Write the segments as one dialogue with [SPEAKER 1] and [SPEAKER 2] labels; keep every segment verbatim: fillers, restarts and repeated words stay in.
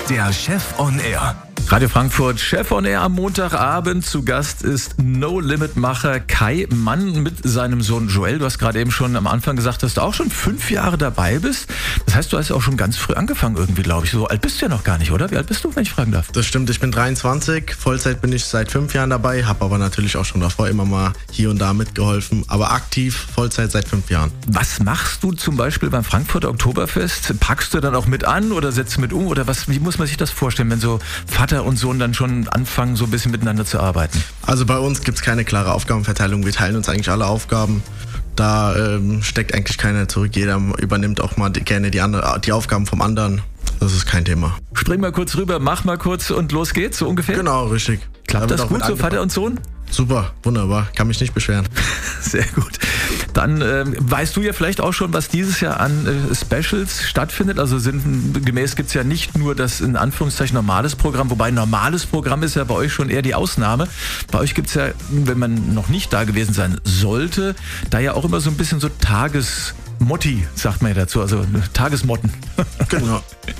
[SPEAKER 1] der Chef on Air.
[SPEAKER 2] Radio Frankfurt, Chef on Air am Montagabend. Zu Gast ist No-Limit-Macher Kai Mann mit seinem Sohn Joel. Du hast gerade eben schon am Anfang gesagt, dass du auch schon fünf Jahre dabei bist. Das heißt, du hast auch schon ganz früh angefangen irgendwie, glaube ich. So alt bist du ja noch gar nicht, oder? Wie alt bist du, wenn ich fragen darf?
[SPEAKER 3] Das stimmt, ich bin dreiundzwanzig. Vollzeit bin ich seit fünf Jahren dabei, habe aber natürlich auch schon davor immer mal hier und da mitgeholfen. Aber aktiv Vollzeit seit fünf Jahren.
[SPEAKER 2] Was machst du zum Beispiel beim Frankfurter Oktoberfest? Packst du dann auch mit an oder setzt du mit um? Oder was? Wie muss man sich das vorstellen, wenn so Vater und Sohn dann schon anfangen, so ein bisschen miteinander zu arbeiten?
[SPEAKER 3] Also bei uns gibt es keine klare Aufgabenverteilung. Wir teilen uns eigentlich alle Aufgaben. Da ähm, steckt eigentlich keiner zurück. Jeder übernimmt auch mal gerne die, andere, die Aufgaben vom anderen. Das ist kein Thema.
[SPEAKER 2] Spring mal kurz rüber, mach mal kurz und los geht's, so ungefähr?
[SPEAKER 3] Genau, richtig.
[SPEAKER 2] Klappt
[SPEAKER 3] da
[SPEAKER 2] das gut, so Vater und Sohn?
[SPEAKER 3] Super, wunderbar. Kann mich nicht beschweren.
[SPEAKER 2] Sehr gut. Dann ähm, weißt du ja vielleicht auch schon, was dieses Jahr an äh, Specials stattfindet. Also sinngemäß gibt es ja nicht nur das in Anführungszeichen normales Programm, wobei normales Programm ist ja bei euch schon eher die Ausnahme. Bei euch gibt es ja, wenn man noch nicht da gewesen sein sollte, da ja auch immer so ein bisschen so Tagesmotti, sagt man ja dazu, also Tagesmotten.
[SPEAKER 3] Genau.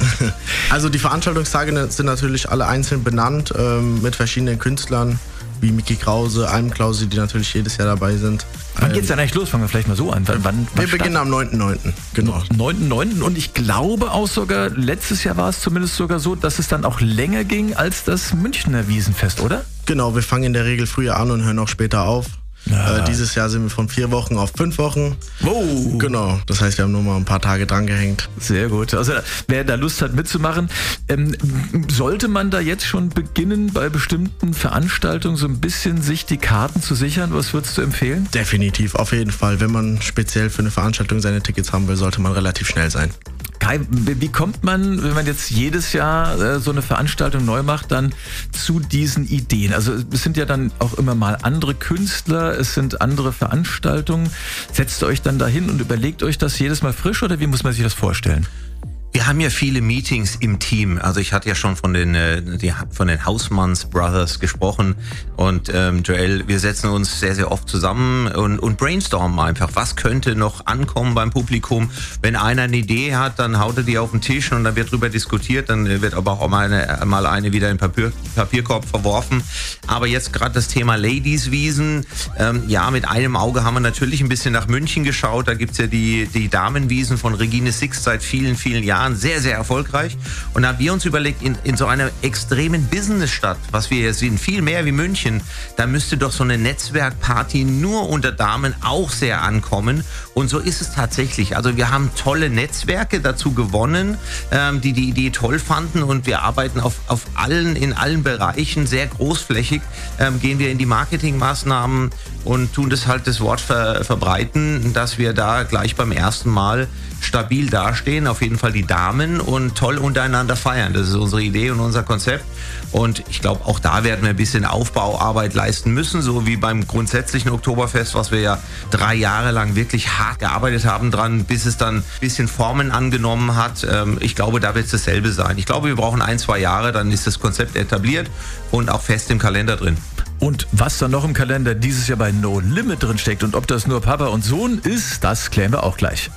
[SPEAKER 3] Also die Veranstaltungstage sind natürlich alle einzeln benannt, ähm, mit verschiedenen Künstlern, wie Micky Krause, Almklause, die natürlich jedes Jahr dabei sind.
[SPEAKER 2] Wann geht's denn eigentlich los? Fangen wir vielleicht mal so an. Wann, wann,
[SPEAKER 3] wir beginnen am neunten neunten Genau.
[SPEAKER 2] neunten neunten Und ich glaube auch sogar, letztes Jahr war es zumindest sogar so, dass es dann auch länger ging als das Münchner Wiesenfest, oder?
[SPEAKER 3] Genau, wir fangen in der Regel früher an und hören auch später auf. Ja. Äh, dieses Jahr sind wir von vier Wochen auf fünf Wochen.
[SPEAKER 2] Wow.
[SPEAKER 3] Genau, das heißt, wir haben nur mal ein paar Tage dran gehängt.
[SPEAKER 2] Sehr gut. Also wer da Lust hat mitzumachen, ähm, sollte man da jetzt schon beginnen, bei bestimmten Veranstaltungen so ein bisschen sich die Karten zu sichern? Was würdest du empfehlen?
[SPEAKER 3] Definitiv, auf jeden Fall. Wenn man speziell für eine Veranstaltung seine Tickets haben will, sollte man relativ schnell sein.
[SPEAKER 2] Kai, wie kommt man, wenn man jetzt jedes Jahr äh, so eine Veranstaltung neu macht, dann zu diesen Ideen? Also es sind ja dann auch immer mal andere Künstler, es sind andere Veranstaltungen. Setzt ihr euch dann dahin und überlegt euch das jedes Mal frisch oder wie muss man sich das vorstellen?
[SPEAKER 4] Wir haben ja viele Meetings im Team. Also ich hatte ja schon von den äh, die, von den Hausmanns Brothers gesprochen und ähm, Joel, wir setzen uns sehr, sehr oft zusammen und, und brainstormen einfach. Was könnte noch ankommen beim Publikum? Wenn einer eine Idee hat, dann haut er die auf den Tisch und dann wird drüber diskutiert. Dann wird aber auch mal eine, mal eine wieder in den Papier, Papierkorb verworfen. Aber jetzt gerade das Thema Ladies-Wiesen. Ähm, ja, mit einem Auge haben wir natürlich ein bisschen nach München geschaut. Da gibt's ja die, die Damenwiesen von Regine Six seit vielen, vielen Jahren. Sehr, sehr erfolgreich. Und da haben wir uns überlegt, in, in so einer extremen Businessstadt, was wir hier sehen, viel mehr wie München, da müsste doch so eine Netzwerkparty nur unter Damen auch sehr ankommen. Und so ist es tatsächlich. Also wir haben tolle Netzwerke dazu gewonnen, ähm, die die Idee toll fanden und wir arbeiten auf, auf allen, in allen Bereichen sehr großflächig, ähm, gehen wir in die Marketingmaßnahmen und tun das halt das Wort ver, verbreiten, dass wir da gleich beim ersten Mal stabil dastehen, auf jeden Fall die Damen und toll untereinander feiern. Das ist unsere Idee und unser Konzept. Und ich glaube, auch da werden wir ein bisschen Aufbauarbeit leisten müssen, so wie beim grundsätzlichen Oktoberfest, was wir ja drei Jahre lang wirklich hart gearbeitet haben dran, bis es dann ein bisschen Formen angenommen hat. Ich glaube, da wird es dasselbe sein. Ich glaube, wir brauchen ein, zwei Jahre, dann ist das Konzept etabliert und auch fest im Kalender drin.
[SPEAKER 2] Und was dann noch im Kalender dieses Jahr bei No Limit drin steckt und ob das nur Papa und Sohn ist, das klären wir auch gleich.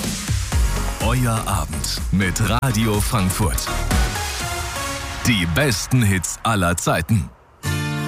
[SPEAKER 1] Euer Abend mit Radio Frankfurt. Die besten Hits aller Zeiten.